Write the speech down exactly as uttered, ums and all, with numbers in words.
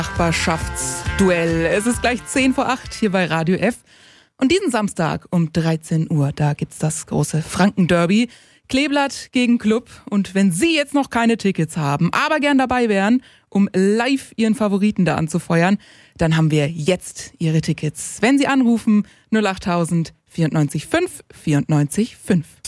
Nachbarschaftsduell. Es ist gleich zehn vor acht hier bei Radio F. Und diesen Samstag um dreizehn Uhr, da gibt's das große Franken-Derby. Kleeblatt gegen Club. Und wenn Sie jetzt noch keine Tickets haben, aber gern dabei wären, um live Ihren Favoriten da anzufeuern, dann haben wir jetzt Ihre Tickets. Wenn Sie anrufen, null achttausend vierundneunzig fünf vierundneunzig fünf.